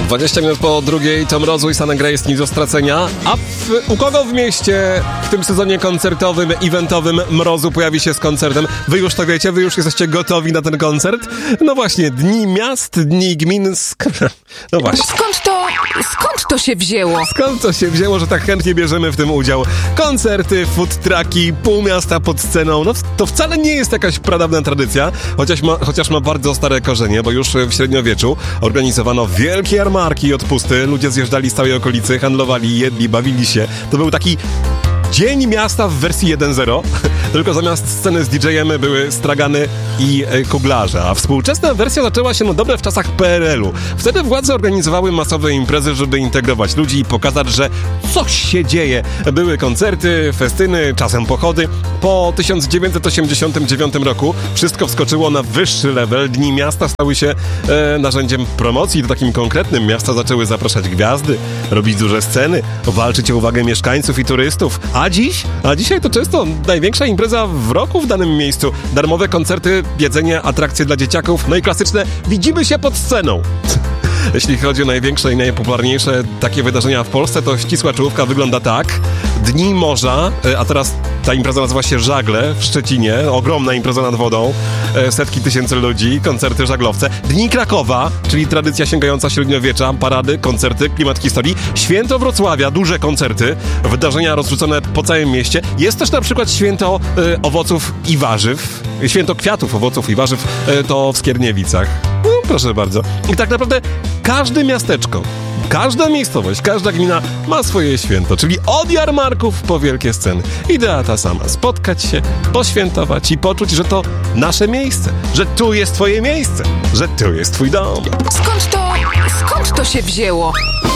20 minut po drugiej, Tom Mrozu i San Grace, nic do stracenia. A u kogo w mieście w tym sezonie koncertowym, eventowym Mrozu pojawi się z koncertem? Wy już to wiecie, wy już jesteście gotowi na ten koncert? No właśnie, dni miast, dni gmin, no właśnie. Skąd to się wzięło? Skąd to się wzięło, że tak chętnie bierzemy w tym udział? Koncerty, food trucki, pół miasta pod sceną, no to wcale nie jest jakaś pradawna tradycja, chociaż ma bardzo stare korzenie, bo już w średniowieczu organizowano wielkie jarmarki i odpusty, ludzie zjeżdżali z całej okolicy, handlowali, jedli, bawili się. To był taki Dzień Miasta w wersji 1.0, tylko zamiast sceny z DJ-em były stragany i kuglarze, a współczesna wersja zaczęła się dobre w czasach PRL-u. Wtedy władze organizowały masowe imprezy, żeby integrować ludzi i pokazać, że coś się dzieje. Były koncerty, festyny, czasem pochody. Po 1989 roku wszystko wskoczyło na wyższy level. Dni Miasta stały się narzędziem promocji. Do takim konkretnym miasta zaczęły zapraszać gwiazdy, robić duże sceny, walczyć o uwagę mieszkańców i turystów. A dzisiaj to często największa impreza w roku w danym miejscu. Darmowe koncerty, jedzenie, atrakcje dla dzieciaków, no i klasyczne widzimy się pod sceną. Jeśli chodzi o największe i najpopularniejsze takie wydarzenia w Polsce, to ścisła czołówka wygląda tak. Dni Morza, a teraz ta impreza nazywa się Żagle w Szczecinie, ogromna impreza nad wodą, setki tysięcy ludzi, koncerty, żaglowce. Dni Krakowa, czyli tradycja sięgająca średniowiecza, parady, koncerty, klimat historii. Święto Wrocławia, duże koncerty, wydarzenia rozrzucone po całym mieście. Jest też na przykład święto owoców i warzyw, święto kwiatów, owoców i warzyw, to w Skierniewicach. No, proszę bardzo. I tak naprawdę każde miasteczko, każda miejscowość, każda gmina ma swoje święto, czyli od jarmarków po wielkie sceny. Idea ta sama. Spotkać się, poświętować i poczuć, że to nasze miejsce, że tu jest twoje miejsce, że tu jest twój dom. Skąd to się wzięło?